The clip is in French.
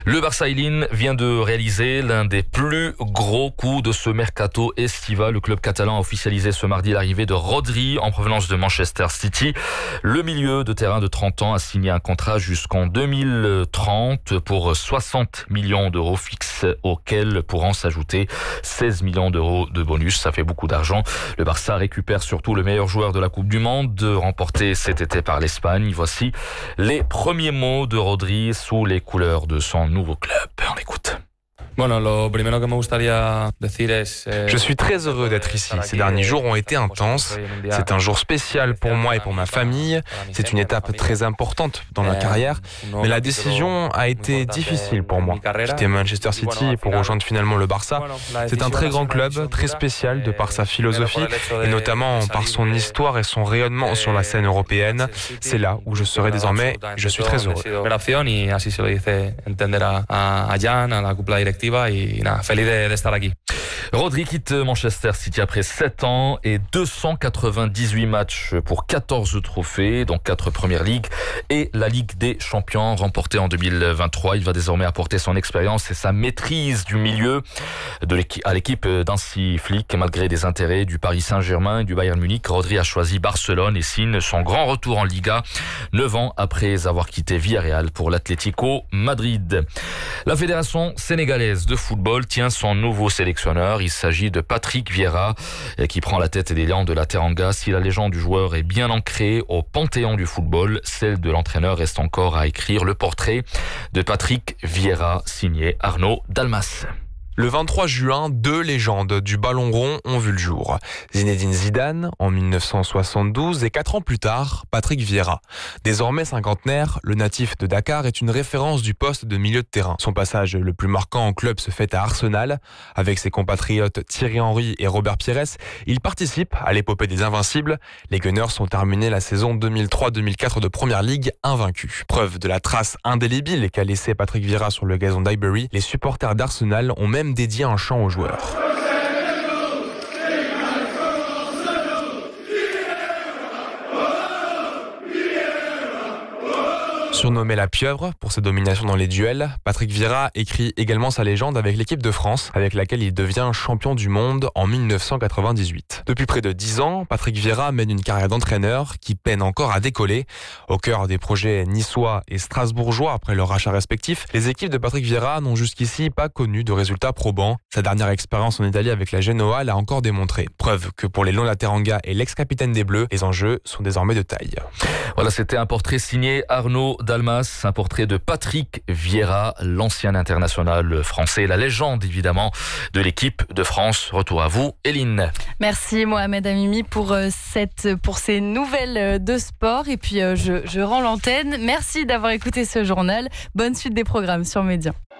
Le Barça Eileen vient de réaliser l'un des plus gros coups de ce mercato estival. Le club catalan a officialisé ce mardi l'arrivée de Rodri en provenance de Manchester City. Le milieu de terrain de 30 ans a signé un contrat jusqu'en 2030 pour 60 millions d'euros fixes auxquels pourront s'ajouter 16 millions d'euros de bonus. Ça fait beaucoup d'argent. Le Barça récupère surtout le meilleur joueur de la Coupe du Monde, remporté cet été par l'Espagne. Voici les premiers mots de Rodri sous les couleurs de son nouveau club. On l'écoute. Je suis très heureux d'être ici. Ces derniers jours ont été intenses. C'est un jour spécial pour moi et pour ma famille. C'est une étape très importante dans ma carrière. Mais la décision a été difficile pour moi. Quitter Manchester City pour rejoindre finalement le Barça, c'est un très grand club, très spécial de par sa philosophie et notamment par son histoire et son rayonnement sur la scène européenne. C'est là où je serai désormais. Je suis très heureux. Rodri quitte Manchester City après 7 ans et 298 matchs pour 14 trophées, donc 4 Première Ligue et la Ligue des Champions remportée en 2023. Il va désormais apporter son expérience et sa maîtrise du milieu à l'équipe d'Hansi Flick. Malgré des intérêts du Paris Saint-Germain et du Bayern Munich, Rodri a choisi Barcelone et signe son grand retour en Liga 9 ans après avoir quitté Villarreal pour l'Atlético Madrid. La fédération sénégalaise de football tient son nouveau sélectionneur. Il s'agit de Patrick Vieira qui prend la tête des Lions de la Teranga. Si la légende du joueur est bien ancrée au panthéon du football, celle de l'entraîneur reste encore à écrire. Le portrait de Patrick Vieira signé Arnaud Dalmas. Le 23 juin, 2 légendes du ballon rond ont vu le jour. Zinedine Zidane en 1972 et 4 ans plus tard, Patrick Vieira. Désormais cinquantenaire, le natif de Dakar est une référence du poste de milieu de terrain. Son passage le plus marquant en club se fait à Arsenal. Avec ses compatriotes Thierry Henry et Robert Pires, il participe à l'épopée des Invincibles. Les Gunners ont terminé la saison 2003-2004 de Première Ligue invaincus. Preuve de la trace indélébile qu'a laissé Patrick Vieira sur le gazon d'Highbury, les supporters d'Arsenal ont même dédié un chant aux joueurs. Surnommé la pieuvre pour ses dominations dans les duels, Patrick Vieira écrit également sa légende avec l'équipe de France, avec laquelle il devient champion du monde en 1998. Depuis près de 10 ans, Patrick Vieira mène une carrière d'entraîneur qui peine encore à décoller. Au cœur des projets niçois et strasbourgeois après leur rachat respectif, les équipes de Patrick Vieira n'ont jusqu'ici pas connu de résultats probants. Sa dernière expérience en Italie avec la Genoa l'a encore démontré. Preuve que pour les Lions de la Teranga et l'ex-capitaine des Bleus, les enjeux sont désormais de taille. Voilà, c'était un portrait signé Arnaud Dalmas, un portrait de Patrick Vieira, l'ancien international français, la légende évidemment de l'équipe de France. Retour à vous, Eline. Merci Mohamed Amimi pour ces nouvelles de sport. Et puis je rends l'antenne. Merci d'avoir écouté ce journal. Bonne suite des programmes sur Média.